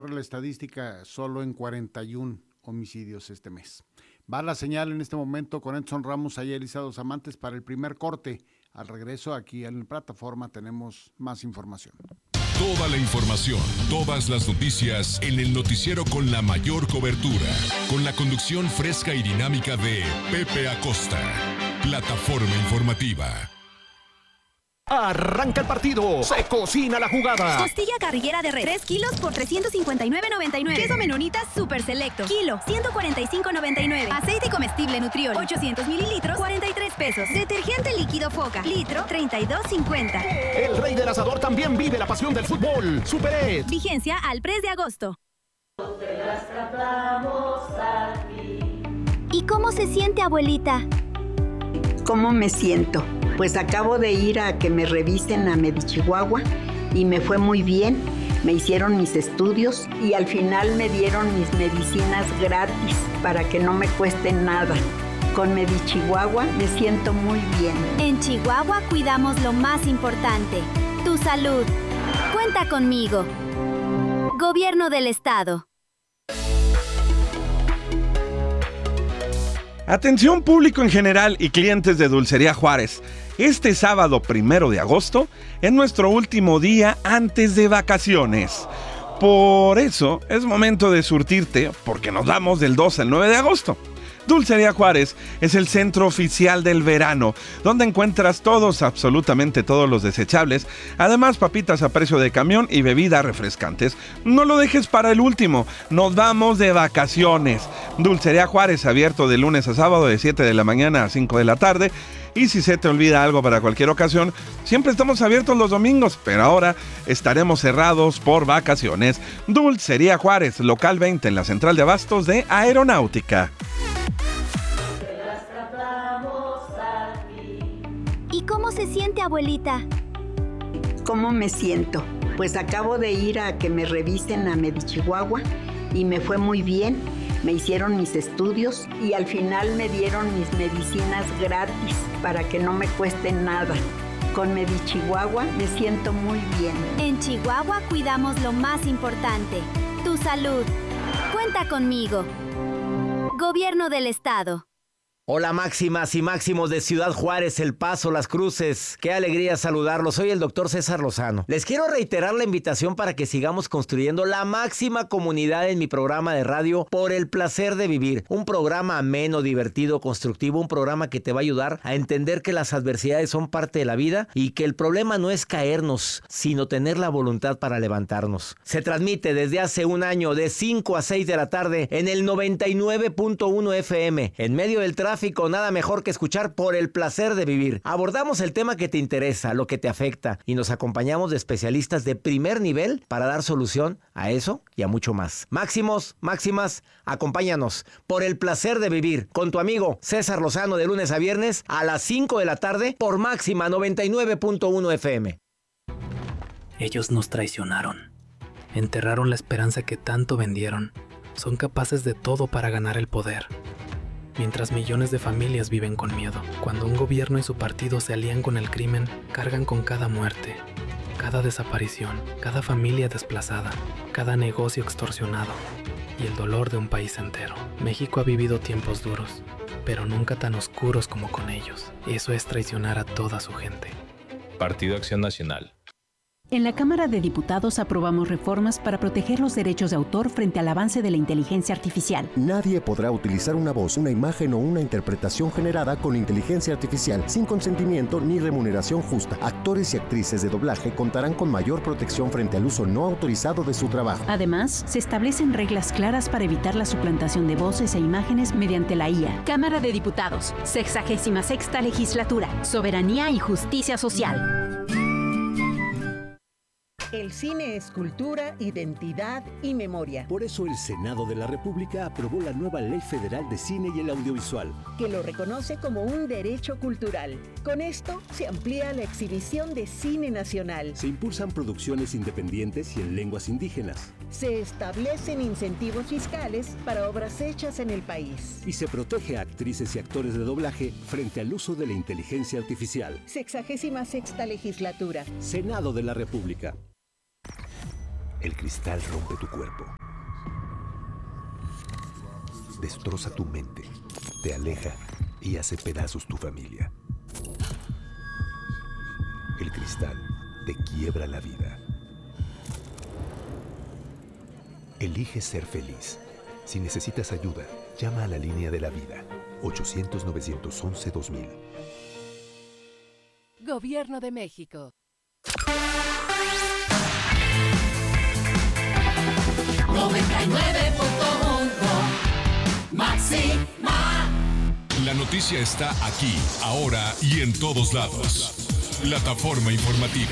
arroja la estadística solo en 41 homicidios este mes. Va la señal en este momento con Edson Ramos, allá Elisa Dos Amantes para el primer corte. Al regreso aquí en la plataforma tenemos más información. Toda la información, todas las noticias en el noticiero con la mayor cobertura, con la conducción fresca y dinámica de Pepe Acosta. Plataforma informativa. Arranca el partido, se cocina la jugada. Costilla carrillera de res, 3 kilos por 359.99. Queso menonita super selecto, kilo, 145.99. Aceite comestible Nutriol, 800 mililitros, 43 pesos. Detergente líquido Foca, litro, 32.50. El rey del asador también vive la pasión del fútbol. Super Ed. Vigencia al 3 de agosto. ¿Y cómo se siente, abuelita? ¿Cómo me siento? Pues acabo de ir a que me revisen a Medichihuahua y me fue muy bien. Me hicieron mis estudios y al final me dieron mis medicinas gratis para que no me cuesten nada. Con Medichihuahua me siento muy bien. En Chihuahua cuidamos lo más importante, tu salud. Cuenta conmigo. Gobierno del Estado. Atención público en general y clientes de Dulcería Juárez. Este sábado 1 de agosto es nuestro último día antes de vacaciones. Por eso es momento de surtirte porque nos vamos del 2 al 9 de agosto. Dulcería Juárez es el centro oficial del verano, donde encuentras todos, absolutamente todos los desechables, además papitas a precio de camión y bebidas refrescantes. No lo dejes para el último, nos vamos de vacaciones. Dulcería Juárez, abierto de lunes a sábado de 7 de la mañana a 5 de la tarde. Y si se te olvida algo para cualquier ocasión, siempre estamos abiertos los domingos, pero ahora estaremos cerrados por vacaciones. Dulcería Juárez, local 20 en la central de abastos de Aeronáutica. ¿Y cómo se siente, abuelita? ¿Cómo me siento? Pues acabo de ir a que me revisen a Medichihuahua y me fue muy bien. Me hicieron mis estudios y al final me dieron mis medicinas gratis para que no me cuesten nada. Con Medichihuahua me siento muy bien. En Chihuahua cuidamos lo más importante, tu salud. Cuenta conmigo. Gobierno del Estado. Hola máximas y máximos de Ciudad Juárez, El Paso, Las Cruces. Qué alegría saludarlos. Soy el doctor César Lozano. Les quiero reiterar la invitación para que sigamos construyendo la máxima comunidad en mi programa de radio Por el Placer de Vivir. Un programa ameno, divertido, constructivo. Un programa que te va a ayudar a entender que las adversidades son parte de la vida y que el problema no es caernos, sino tener la voluntad para levantarnos. Se transmite desde hace un año de 5 a 6 de la tarde en el 99.1 FM. En medio del tráfico, nada mejor que escuchar Por el Placer de Vivir. Abordamos el tema que te interesa, lo que te afecta, y nos acompañamos de especialistas de primer nivel para dar solución a eso y a mucho más. Máximos, máximas, acompáñanos Por el Placer de Vivir con tu amigo César Lozano de lunes a viernes a las 5 de la tarde por Máxima 99.1 FM. Ellos nos traicionaron. Enterraron la esperanza que tanto vendieron. Son capaces de todo para ganar el poder. Mientras millones de familias viven con miedo. Cuando un gobierno y su partido se alían con el crimen, cargan con cada muerte, cada desaparición, cada familia desplazada, cada negocio extorsionado y el dolor de un país entero. México ha vivido tiempos duros, pero nunca tan oscuros como con ellos. Eso es traicionar a toda su gente. Partido Acción Nacional. En la Cámara de Diputados aprobamos reformas para proteger los derechos de autor frente al avance de la inteligencia artificial. Nadie podrá utilizar una voz, una imagen o una interpretación generada con inteligencia artificial sin consentimiento ni remuneración justa. Actores y actrices de doblaje contarán con mayor protección frente al uso no autorizado de su trabajo. Además, se establecen reglas claras para evitar la suplantación de voces e imágenes mediante la IA. Cámara de Diputados, 66ª Legislatura, Soberanía y Justicia Social. El cine es cultura, identidad y memoria. Por eso el Senado de la República aprobó la nueva Ley Federal de Cine y el Audiovisual, que lo reconoce como un derecho cultural. Con esto se amplía la exhibición de cine nacional. Se impulsan producciones independientes y en lenguas indígenas. Se establecen incentivos fiscales para obras hechas en el país. Y se protege a actrices y actores de doblaje frente al uso de la inteligencia artificial. 66ª Legislatura. Senado de la República. El cristal rompe tu cuerpo. Destroza tu mente, te aleja y hace pedazos tu familia. El cristal te quiebra la vida. Elige ser feliz. Si necesitas ayuda, llama a la línea de la vida. 800-911-2000. Gobierno de México. 99.1 máxima. La noticia está aquí, ahora y en todos lados. Plataforma informativa.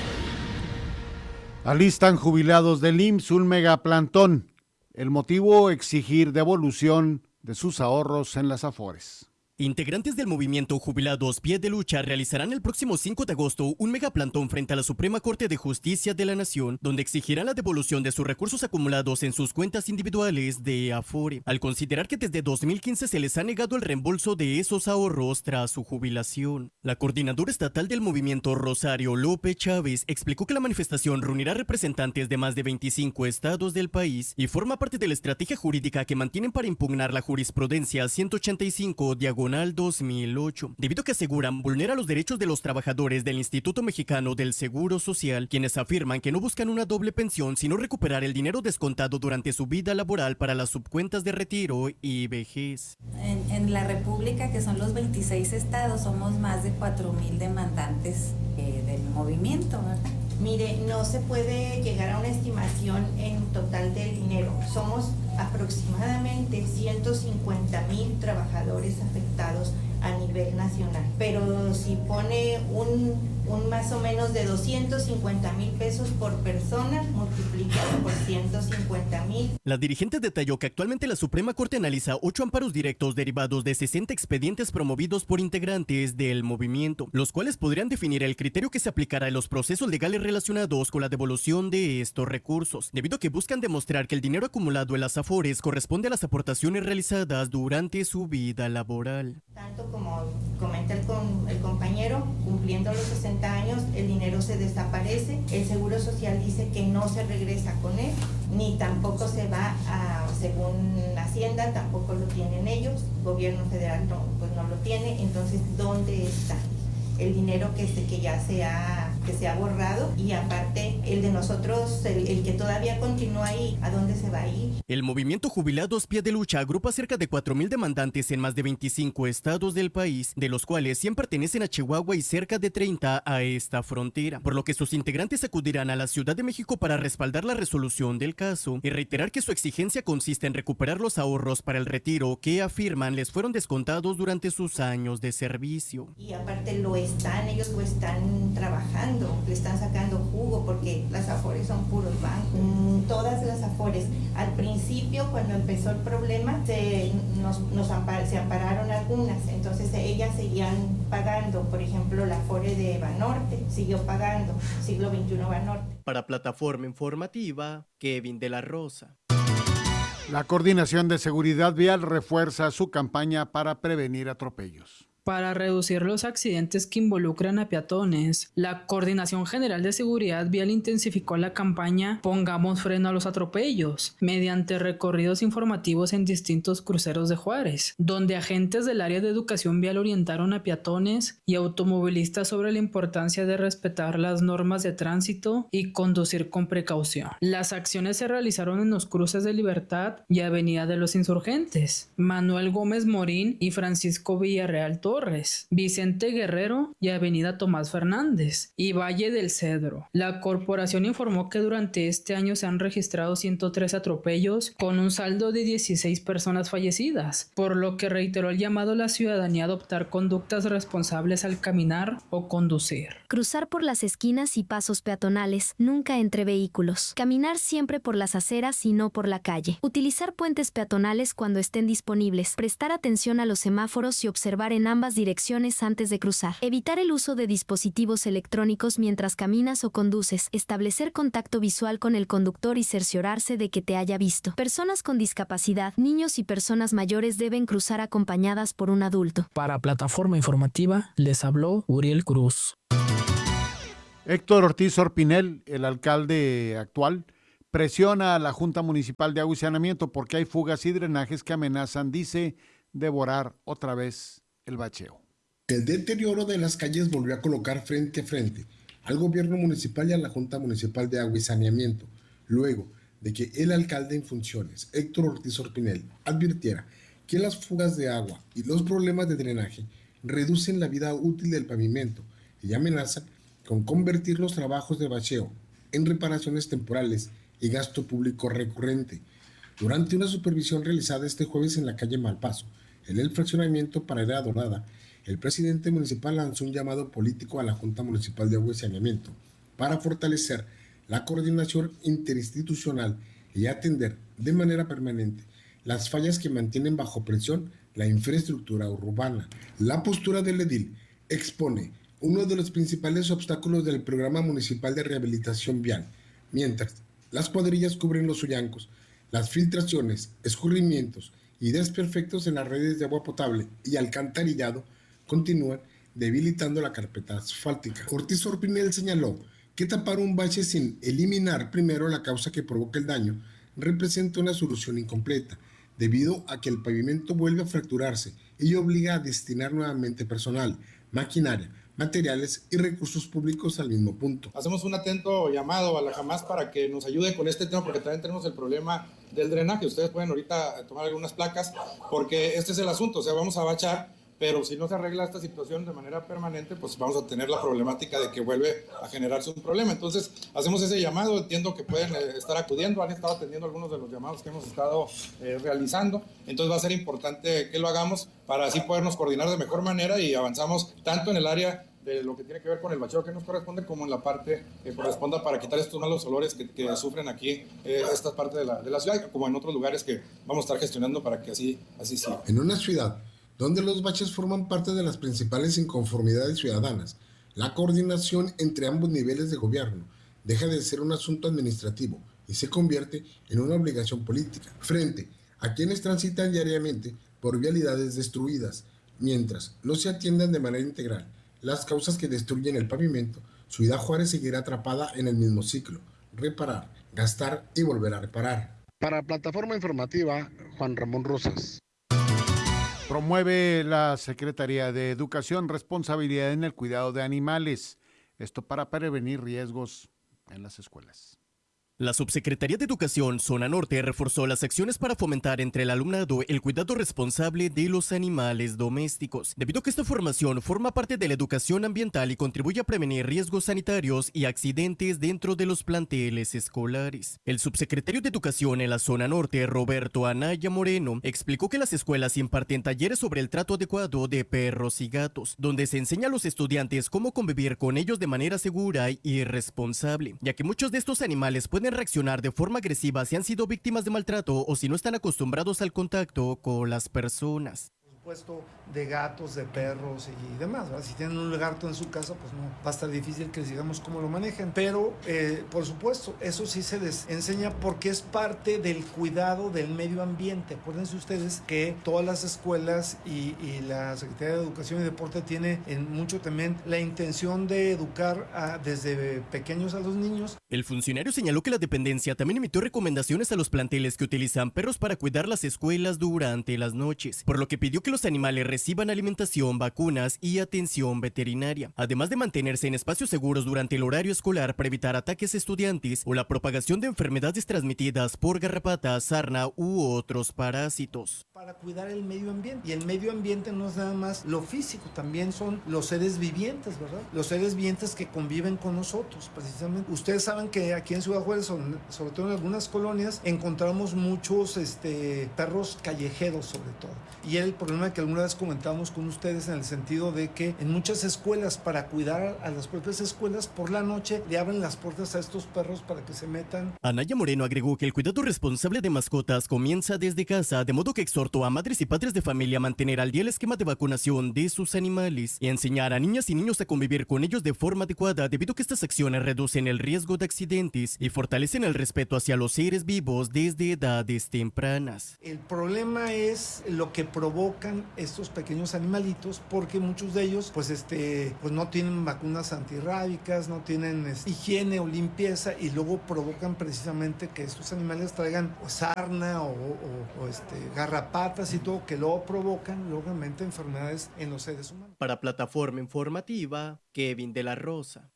Alistan jubilados del IMSS un megaplantón. El motivo, exigir devolución de sus ahorros en las Afores. Integrantes del movimiento Jubilados Pie de Lucha realizarán el próximo 5 de agosto un megaplantón frente a la Suprema Corte de Justicia de la Nación, donde exigirán la devolución de sus recursos acumulados en sus cuentas individuales de Afore, al considerar que desde 2015 se les ha negado el reembolso de esos ahorros tras su jubilación. La coordinadora estatal del movimiento, Rosario López Chávez, explicó que la manifestación reunirá representantes de más de 25 estados del país y forma parte de la estrategia jurídica que mantienen para impugnar la jurisprudencia 185/2008, debido a que aseguran vulnera los derechos de los trabajadores del Instituto Mexicano del Seguro Social, quienes afirman que no buscan una doble pensión, sino recuperar el dinero descontado durante su vida laboral para las subcuentas de retiro y vejez. En la República, que son los 26 estados, somos más de 4,000 demandantes del movimiento, ¿verdad? Mire, no se puede llegar a una estimación en total del dinero. Somos aproximadamente 150,000 trabajadores afectados a nivel nacional, pero si pone un más o menos de 250,000 pesos por persona, multiplicado por 150,000. La dirigente detalló que actualmente la Suprema Corte analiza 8 amparos directos derivados de 60 expedientes promovidos por integrantes del movimiento, los cuales podrían definir el criterio que se aplicará en los procesos legales relacionados con la devolución de estos recursos, debido a que buscan demostrar que el dinero acumulado en las Afores corresponde a las aportaciones realizadas durante su vida laboral. Tanto como comenta el compañero, cumpliendo los 60 años, el dinero se desaparece, el Seguro Social dice que no se regresa con él, ni tampoco se va a, según Hacienda, tampoco lo tienen ellos, gobierno federal no lo tiene, entonces ¿dónde está el dinero que se ha borrado? Y aparte el de nosotros, el que todavía continúa ahí, ¿a dónde se va a ir? El movimiento Jubilados Pie de Lucha agrupa cerca de 4,000 demandantes en más de 25 estados del país, de los cuales 100 pertenecen a Chihuahua y cerca de 30 a esta frontera, por lo que sus integrantes acudirán a la Ciudad de México para respaldar la resolución del caso y reiterar que su exigencia consiste en recuperar los ahorros para el retiro que afirman les fueron descontados durante sus años de servicio. Y aparte ellos lo están trabajando, le están sacando jugo, porque las Afores son puros bancos. Todas las Afores, al principio cuando empezó el problema, se ampararon algunas, entonces ellas seguían pagando. Por ejemplo, la Afore de Banorte siguió pagando, Siglo XXI Banorte. Para Plataforma Informativa, Kevin de la Rosa. La Coordinación de Seguridad Vial refuerza su campaña para prevenir atropellos. Para reducir los accidentes que involucran a peatones, la Coordinación General de Seguridad Vial intensificó la campaña Pongamos Freno a los Atropellos, mediante recorridos informativos en distintos cruceros de Juárez, donde agentes del área de educación vial orientaron a peatones y automovilistas sobre la importancia de respetar las normas de tránsito y conducir con precaución. Las acciones se realizaron en los cruces de Libertad y Avenida de los Insurgentes, Manuel Gómez Morín y Francisco Villarreal Torres, Vicente Guerrero y Avenida Tomás Fernández y Valle del Cedro. La corporación informó que durante este año se han registrado 103 atropellos con un saldo de 16 personas fallecidas, por lo que reiteró el llamado a la ciudadanía a adoptar conductas responsables al caminar o conducir. Cruzar por las esquinas y pasos peatonales, nunca entre vehículos. Caminar siempre por las aceras y no por la calle. Utilizar puentes peatonales cuando estén disponibles. Prestar atención a los semáforos y observar en ambas direcciones antes de cruzar. Evitar el uso de dispositivos electrónicos mientras caminas o conduces. Establecer contacto visual con el conductor y cerciorarse de que te haya visto. Personas con discapacidad, niños y personas mayores deben cruzar acompañadas por un adulto. Para Plataforma Informativa, les habló Uriel Cruz. Héctor Ortiz Orpinel, el alcalde actual, presiona a la Junta Municipal de Agua y Saneamiento porque hay fugas y drenajes que amenazan, dice, devorar otra vez el bacheo. El deterioro de las calles volvió a colocar frente a frente al gobierno municipal y a la Junta Municipal de Agua y Saneamiento, luego de que el alcalde en funciones, Héctor Ortiz Orpinel, advirtiera que las fugas de agua y los problemas de drenaje reducen la vida útil del pavimento y amenazan con convertir los trabajos de bacheo en reparaciones temporales y gasto público recurrente. Durante una supervisión realizada este jueves en la calle Malpaso, en el fraccionamiento Paradera Dorada, el presidente municipal lanzó un llamado político a la Junta Municipal de Agua y Saneamiento para fortalecer la coordinación interinstitucional y atender de manera permanente las fallas que mantienen bajo presión la infraestructura urbana. La postura del edil expone uno de los principales obstáculos del programa municipal de rehabilitación vial, mientras las cuadrillas cubren los huyancos, las filtraciones, escurrimientos y desperfectos en las redes de agua potable y alcantarillado continúan debilitando la carpeta asfáltica. Ortiz Orpinel señaló que tapar un bache sin eliminar primero la causa que provoca el daño representa una solución incompleta, debido a que el pavimento vuelve a fracturarse y obliga a destinar nuevamente personal, maquinaria, materiales y recursos públicos al mismo punto. Hacemos un atento llamado a la Jamás para que nos ayude con este tema, porque también tenemos el problema del drenaje. Ustedes pueden ahorita tomar algunas placas, porque este es el asunto, o sea, vamos a bachar, pero si no se arregla esta situación de manera permanente, pues vamos a tener la problemática de que vuelve a generarse un problema. Entonces, hacemos ese llamado, entiendo que pueden estar acudiendo, han estado atendiendo algunos de los llamados que hemos estado realizando, entonces va a ser importante que lo hagamos para así podernos coordinar de mejor manera y avanzamos tanto en el área de lo que tiene que ver con el bacheo que nos corresponde, como en la parte que corresponda para quitar estos malos olores que sufren aquí esta parte de la ciudad, como en otros lugares que vamos a estar gestionando para que así sea. En una ciudad donde los baches forman parte de las principales inconformidades ciudadanas, la coordinación entre ambos niveles de gobierno deja de ser un asunto administrativo y se convierte en una obligación política frente a quienes transitan diariamente por vialidades destruidas. Mientras no se atiendan de manera integral las causas que destruyen el pavimento, Ciudad Juárez seguirá atrapada en el mismo ciclo: reparar, gastar y volver a reparar. Para Plataforma Informativa, Juan Ramón Rosas. Promueve la Secretaría de Educación responsabilidad en el cuidado de animales. Esto para prevenir riesgos en las escuelas. La Subsecretaría de Educación Zona Norte reforzó las acciones para fomentar entre el alumnado el cuidado responsable de los animales domésticos, debido a que esta formación forma parte de la educación ambiental y contribuye a prevenir riesgos sanitarios y accidentes dentro de los planteles escolares. El subsecretario de Educación en la Zona Norte, Roberto Anaya Moreno, explicó que las escuelas imparten talleres sobre el trato adecuado de perros y gatos, donde se enseña a los estudiantes cómo convivir con ellos de manera segura y responsable, ya que muchos de estos animales pueden reaccionar de forma agresiva si han sido víctimas de maltrato o si no están acostumbrados al contacto con las personas. Por supuesto, de gatos, de perros y demás, ¿verdad? Si tienen un gato en su casa, pues no va a estar difícil que les digamos cómo lo manejen, pero por supuesto, eso sí se les enseña porque es parte del cuidado del medio ambiente. Acuérdense ustedes que todas las escuelas y la Secretaría de Educación y Deporte tiene en mucho también la intención de educar desde pequeños a los niños. El funcionario señaló que la dependencia también emitió recomendaciones a los planteles que utilizan perros para cuidar las escuelas durante las noches, por lo que pidió que los animales reciban alimentación, vacunas y atención veterinaria, además de mantenerse en espacios seguros durante el horario escolar para evitar ataques a estudiantes o la propagación de enfermedades transmitidas por garrapata, sarna u otros parásitos. Para cuidar el medio ambiente, y el medio ambiente no es nada más lo físico, también son los seres vivientes, ¿verdad? Los seres vivientes que conviven con nosotros, precisamente. Ustedes saben que aquí en Ciudad Juárez, sobre todo en algunas colonias, encontramos muchos perros callejeros, sobre todo. Y el problema que alguna vez comentamos con ustedes en el sentido de que en muchas escuelas, para cuidar a las propias escuelas, por la noche le abren las puertas a estos perros para que se metan. Anaya Moreno agregó que el cuidado responsable de mascotas comienza desde casa, de modo que exhorta exhortó a madres y padres de familia a mantener al día el esquema de vacunación de sus animales y a enseñar a niñas y niños a convivir con ellos de forma adecuada, debido a que estas acciones reducen el riesgo de accidentes y fortalecen el respeto hacia los seres vivos desde edades tempranas. El problema es lo que provocan estos pequeños animalitos, porque muchos de ellos pues no tienen vacunas antirrábicas, no tienen higiene o limpieza, y luego provocan precisamente que estos animales traigan sarna o garrapatas y todo, que luego provocan lógicamente enfermedades en los seres humanos. Para Plataforma Informativa, Kevin de la Rosa.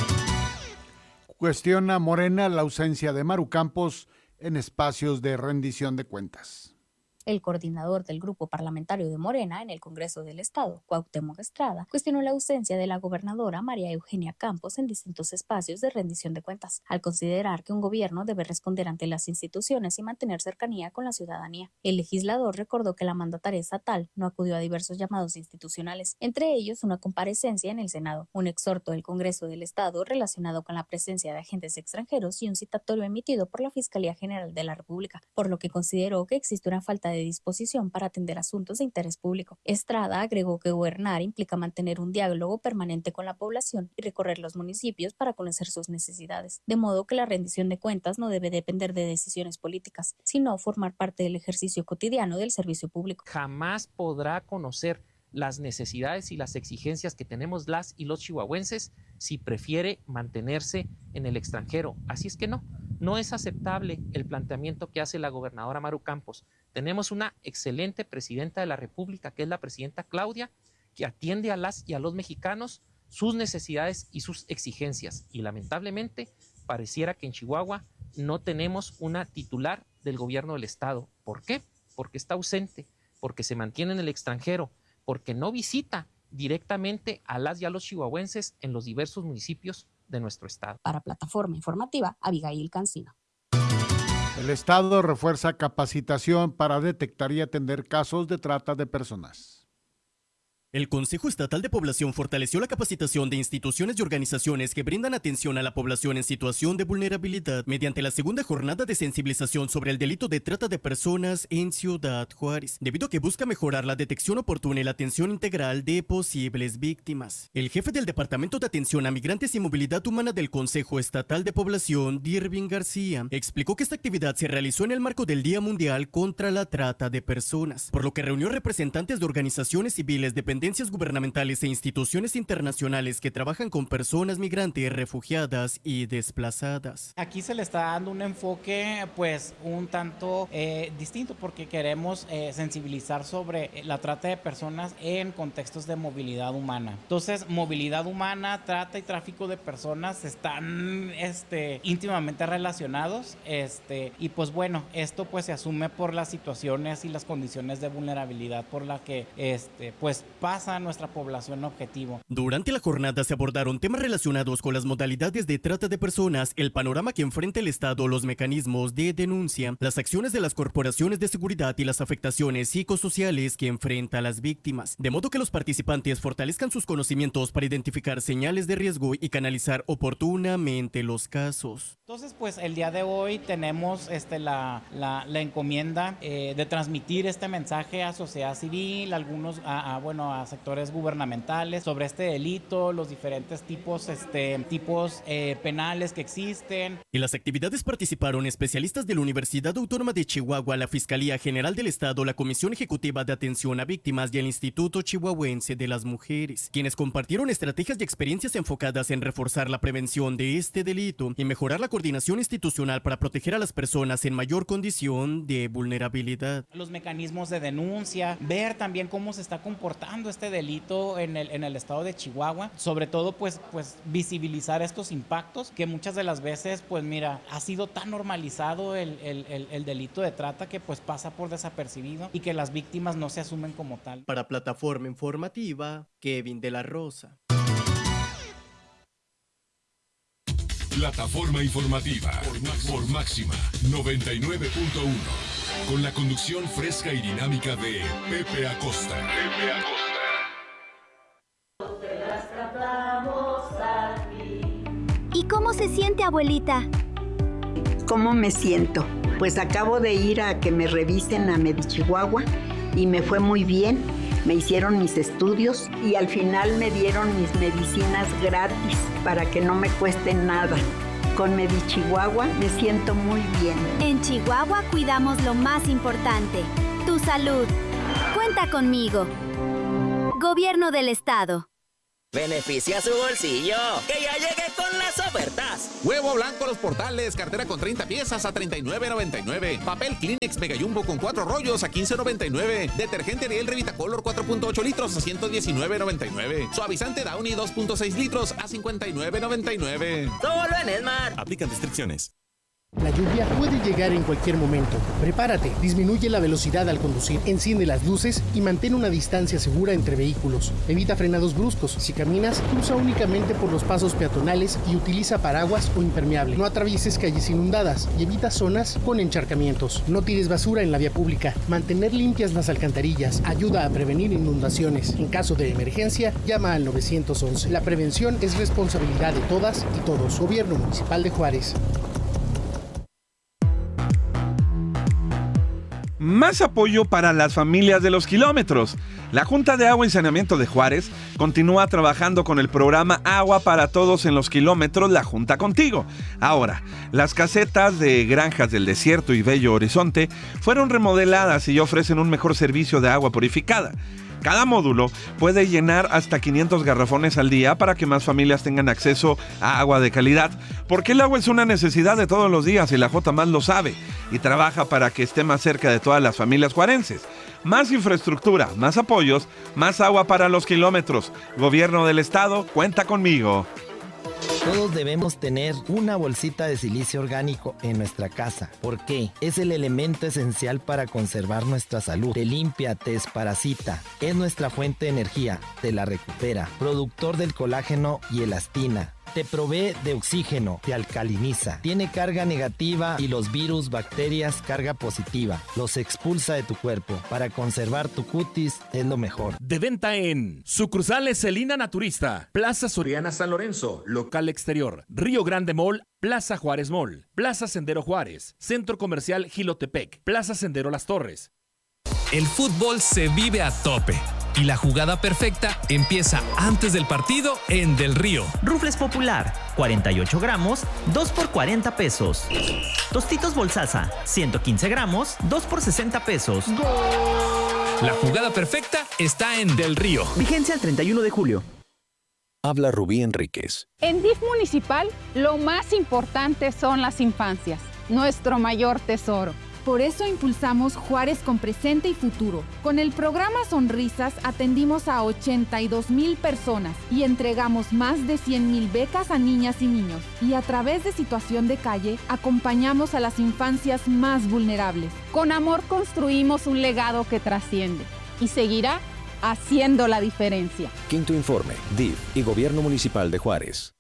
Cuestiona Morena la ausencia de Maru Campos en espacios de rendición de cuentas. El coordinador del grupo parlamentario de Morena en el Congreso del Estado, Cuauhtémoc Estrada, cuestionó la ausencia de la gobernadora María Eugenia Campos en distintos espacios de rendición de cuentas, al considerar que un gobierno debe responder ante las instituciones y mantener cercanía con la ciudadanía. El legislador recordó que la mandataria estatal no acudió a diversos llamados institucionales, entre ellos una comparecencia en el Senado, un exhorto del Congreso del Estado relacionado con la presencia de agentes extranjeros y un citatorio emitido por la Fiscalía General de la República, por lo que consideró que existe una falta de disposición para atender asuntos de interés público. Estrada agregó que gobernar implica mantener un diálogo permanente con la población y recorrer los municipios para conocer sus necesidades, de modo que la rendición de cuentas no debe depender de decisiones políticas, sino formar parte del ejercicio cotidiano del servicio público. Jamás podrá conocer las necesidades y las exigencias que tenemos las y los chihuahuenses si prefiere mantenerse en el extranjero. Así es que no es aceptable el planteamiento que hace la gobernadora Maru Campos. Tenemos una excelente presidenta de la República, que es la presidenta Claudia, que atiende a las y a los mexicanos sus necesidades y sus exigencias. Y lamentablemente pareciera que en Chihuahua no tenemos una titular del gobierno del estado. ¿Por qué? Porque está ausente, porque se mantiene en el extranjero, porque no visita directamente a las y a los chihuahuenses en los diversos municipios de nuestro estado. Para Plataforma Informativa, Abigail Cancino. El Estado refuerza capacitación para detectar y atender casos de trata de personas. El Consejo Estatal de Población fortaleció la capacitación de instituciones y organizaciones que brindan atención a la población en situación de vulnerabilidad mediante la segunda jornada de sensibilización sobre el delito de trata de personas en Ciudad Juárez, debido a que busca mejorar la detección oportuna y la atención integral de posibles víctimas. El jefe del Departamento de Atención a Migrantes y Movilidad Humana del Consejo Estatal de Población, Dirvin García, explicó que esta actividad se realizó en el marco del Día Mundial contra la Trata de Personas, por lo que reunió representantes de organizaciones civiles, dependientes gubernamentales e instituciones internacionales que trabajan con personas migrantes, refugiadas y desplazadas. Aquí se le está dando un enfoque pues un tanto distinto, porque queremos sensibilizar sobre la trata de personas en contextos de movilidad humana. Entonces, movilidad humana, trata y tráfico de personas están íntimamente relacionados, y pues bueno, esto pues se asume por las situaciones y las condiciones de vulnerabilidad por la que pues pasa nuestra población objetivo. Durante la jornada se abordaron temas relacionados con las modalidades de trata de personas, el panorama que enfrenta el Estado, los mecanismos de denuncia, las acciones de las corporaciones de seguridad y las afectaciones psicosociales que enfrenta a las víctimas, de modo que los participantes fortalezcan sus conocimientos para identificar señales de riesgo y canalizar oportunamente los casos. Entonces, pues el día de hoy tenemos la encomienda de transmitir este mensaje a sociedad civil, algunos a sectores gubernamentales sobre este delito, los diferentes tipos penales que existen. En las actividades participaron especialistas de la Universidad Autónoma de Chihuahua, la Fiscalía General del Estado, la Comisión Ejecutiva de Atención a Víctimas y el Instituto Chihuahuense de las Mujeres, quienes compartieron estrategias y experiencias enfocadas en reforzar la prevención de este delito y mejorar la coordinación institucional para proteger a las personas en mayor condición de vulnerabilidad. Los mecanismos de denuncia, ver también cómo se está comportando este delito en el estado de Chihuahua, sobre todo pues visibilizar estos impactos que muchas de las veces pues mira, ha sido tan normalizado el delito de trata que pues pasa por desapercibido y que las víctimas no se asumen como tal. Para Plataforma Informativa, Kevin de la Rosa. Plataforma Informativa por Máxima 99.1, con la conducción fresca y dinámica de Pepe Acosta. ¿Y cómo se siente, abuelita? ¿Cómo me siento? Pues acabo de ir a que me revisen a Medichihuahua y me fue muy bien. Me hicieron mis estudios y al final me dieron mis medicinas gratis para que no me cuesten nada. Con Medichihuahua me siento muy bien. En Chihuahua cuidamos lo más importante, tu salud. Cuenta conmigo. Gobierno del Estado. Beneficia su bolsillo, que ya llegué con las ofertas. Huevo blanco Los Portales, cartera con 30 piezas a $39.99. Papel Kleenex Mega Jumbo con 4 rollos a $15.99. Detergente Ariel Revitacolor 4.8 litros a $119.99. Suavizante Downy 2.6 litros a $59.99. Solo en Smart. Aplican restricciones. La lluvia puede llegar en cualquier momento. Prepárate, disminuye la velocidad al conducir, enciende las luces y mantén una distancia segura entre vehículos. Evita frenados bruscos. Si caminas, cruza únicamente por los pasos peatonales y utiliza paraguas o impermeable. No atravieses calles inundadas y evita zonas con encharcamientos. No tires basura en la vía pública. Mantener limpias las alcantarillas ayuda a prevenir inundaciones. En caso de emergencia, llama al 911. La prevención es responsabilidad de todas y todos. Gobierno Municipal de Juárez. Más apoyo para las familias de los kilómetros. La Junta de Agua y Saneamiento de Juárez continúa trabajando con el programa Agua para Todos en los Kilómetros, La Junta Contigo. Ahora, las casetas de Granjas del Desierto y Bello Horizonte fueron remodeladas y ofrecen un mejor servicio de agua purificada. Cada módulo puede llenar hasta 500 garrafones al día para que más familias tengan acceso a agua de calidad, porque el agua es una necesidad de todos los días y la JMAS lo sabe y trabaja para que esté más cerca de todas las familias juarenses. Más infraestructura, más apoyos, más agua para los kilómetros. Gobierno del Estado, cuenta conmigo. Todos debemos tener una bolsita de silicio orgánico en nuestra casa. ¿Por qué? Es el elemento esencial para conservar nuestra salud. Te limpia, te desparasita. Es nuestra fuente de energía. Te la recupera. Productor del colágeno y elastina. Te provee de oxígeno, te alcaliniza. Tiene carga negativa y los virus, bacterias, carga positiva. Los expulsa de tu cuerpo. Para conservar tu cutis es lo mejor. De venta en sucursales Celina Naturista, Plaza Soriana San Lorenzo, local exterior, Río Grande Mall, Plaza Juárez Mall, Plaza Sendero Juárez, Centro Comercial Jilotepec, Plaza Sendero Las Torres. El fútbol se vive a tope y la jugada perfecta empieza antes del partido en Del Río. Rufles Popular, 48 gramos, 2 por 40 pesos. Tostitos Bolsasa, 115 gramos, 2 por 60 pesos. La jugada perfecta está en Del Río. Vigencia el 31 de julio. Habla Rubí Enríquez. En DIF municipal, lo más importante son las infancias, nuestro mayor tesoro. Por eso impulsamos Juárez con presente y futuro. Con el programa Sonrisas atendimos a 82,000 personas y entregamos más de 100,000 becas a niñas y niños. Y a través de Situación de Calle acompañamos a las infancias más vulnerables. Con amor construimos un legado que trasciende y seguirá haciendo la diferencia. Quinto informe, DIF y Gobierno Municipal de Juárez.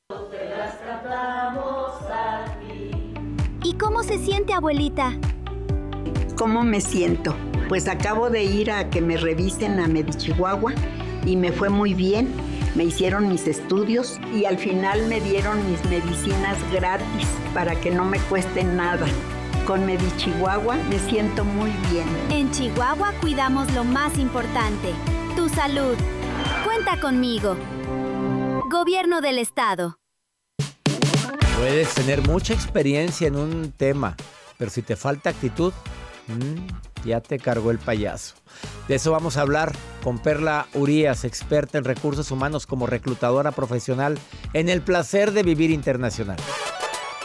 ¿Y cómo se siente, abuelita? ¿Cómo me siento? Pues acabo de ir a que me revisen a Medichihuahua y me fue muy bien. Me hicieron mis estudios y al final me dieron mis medicinas gratis para que no me cuesten nada. Con Medichihuahua me siento muy bien. En Chihuahua cuidamos lo más importante, tu salud. Cuenta conmigo. Gobierno del Estado. Puedes tener mucha experiencia en un tema, pero si te falta actitud, ya te cargó el payaso. De eso vamos a hablar con Perla Urías, experta en recursos humanos como reclutadora profesional en el Placer de Vivir Internacional.